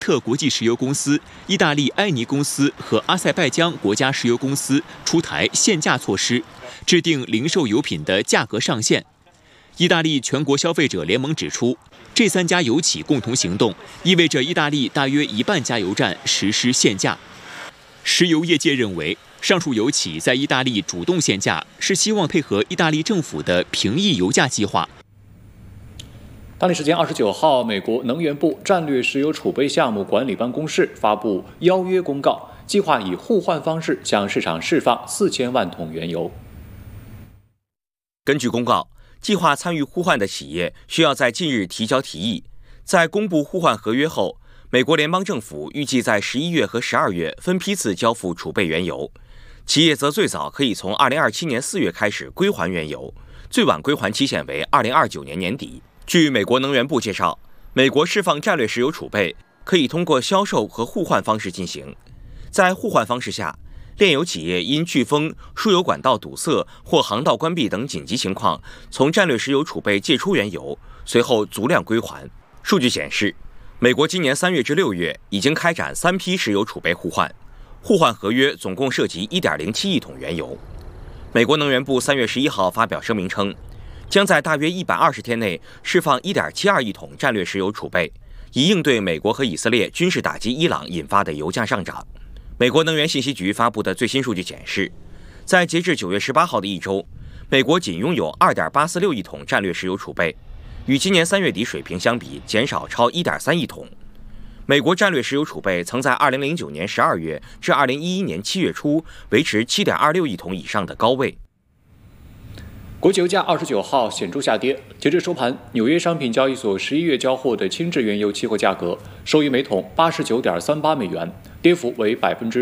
特国际石油公司、意大利埃尼公司和阿塞拜疆国家石油公司出台限价措施，制定零售油品的价格上限。意大利全国消费者联盟指出，这3家油企共同行动意味着意大利大约1半加油站实施限价。石油业界认为，上述油企在意大利主动限价，是希望配合意大利政府的平抑油价计划。 当地时间29号，美国能源部战略石油储备项目管理办公室发布邀约公告，计划以互换方式向市场释放4000万桶原油。 根据公告，计划参与互换的企业需要在近日提交提议，在公布互换合约后，美国联邦政府预计在11月和12月分批次交付储备原油，企业则最早可以从2027年4月开始归还原油，最晚归还期限为2029年年底。据美国能源部介绍，美国释放战略石油储备可以通过销售和互换方式进行。在互换方式下，炼油企业因飓风、输油管道堵塞或航道关闭等紧急情况，从战略石油储备借出原油，随后足量归还。数据显示，美国今年3月至6月已经开展3批石油储备互换，互换合约总共涉及1.07亿桶原油。美国能源部3月11号发表声明称，将在大约120天内释放1.72亿桶战略石油储备，以应对美国和以色列军事打击伊朗引发的油价上涨。美国能源信息局发布的最新数据显示，在截至9月18号的一周，美国仅拥有2.846亿桶战略石油储备，与今年3月底水平相比减少超1.3亿桶。美国战略石油储备曾在2009年12月至2011年7月初维持7.26亿桶以上的高位。 国际油价29号显著下跌，截至收盘，纽约商品交易所11月交货的轻质原油期货价格收于每桶89.38美元，跌幅为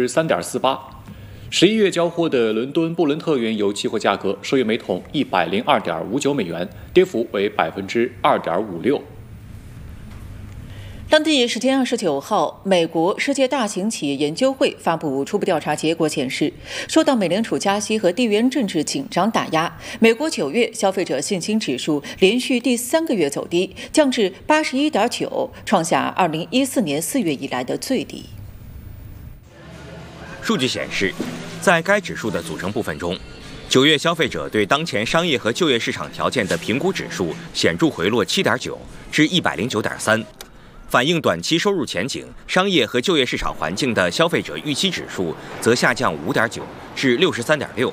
3.48%。11月交货的伦敦布伦特原油期货价格收于每桶102.59美元，跌幅为2.56%。 当地时间29号，美国世界大型企业研究会发布初步调查结果显示，受到美联储加息和地缘政治紧张打压，美国9月消费者信心指数连续第3个月走低，降至81.9，创下2014年4月以来的最低。 数据显示，在该指数的组成部分中，9月消费者对当前商业和就业市场条件的评估指数显著回落7.9至109.3。反映短期收入前景、商业和就业市场环境的消费者预期指数则下降5.9至63.6。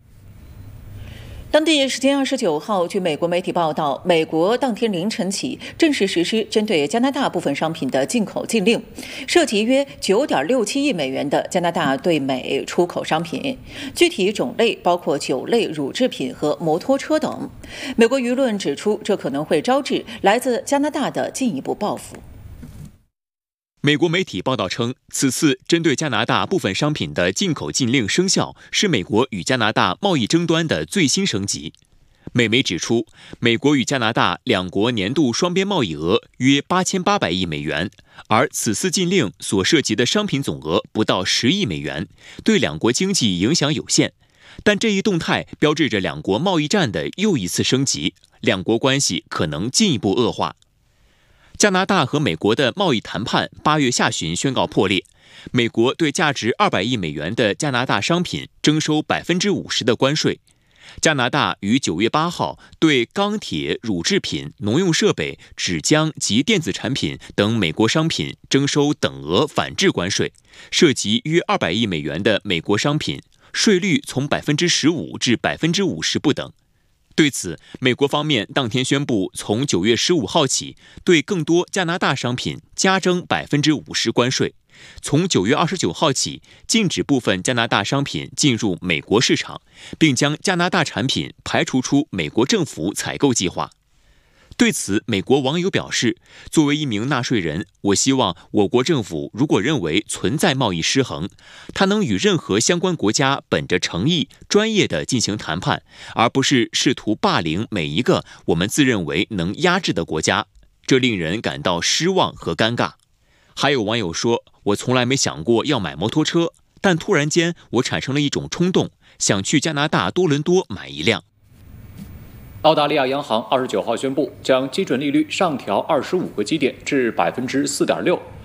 当地时间29号，据美国媒体报道，美国当天凌晨起正式实施针对加拿大部分商品的进口禁令，涉及约9.67亿美元的加拿大对美出口商品，具体种类包括酒类、乳制品和摩托车等。美国舆论指出，这可能会招致来自加拿大的进一步报复。 美国媒体报道称，此次针对加拿大部分商品的进口禁令生效，是美国与加拿大贸易争端的最新升级。美媒指出，美国与加拿大两国年度双边贸易额约8800亿美元，而此次禁令所涉及的商品总额不到10亿美元，对两国经济影响有限。但这一动态标志着两国贸易战的又一次升级，两国关系可能进一步恶化。加拿大和美国的贸易谈判8月下旬宣告破裂，美国对价值200亿美元的加拿大商品征收50%的关税。加拿大于9月8号对钢铁、乳制品、农用设备、纸浆及电子产品等美国商品征收等额反制关税，涉及约200亿美元的美国商品，税率从15%至50%不等。对此，美国方面当天宣布，从9月15号起，对更多加拿大商品加征50%关税；从9月29号起，禁止部分加拿大商品进入美国市场，并将加拿大产品排除出美国政府采购计划。对此，美国网友表示，作为一名纳税人，我希望我国政府如果认为存在贸易失衡，他能与任何相关国家本着诚意、专业地进行谈判，而不是试图霸凌每一个我们自认为能压制的国家，这令人感到失望和尴尬。还有网友说，我从来没想过要买摩托车，但突然间我产生了一种冲动，想去加拿大多伦多买一辆。 澳大利亚央行29号宣布，将基准利率上调25个基点至4.6%，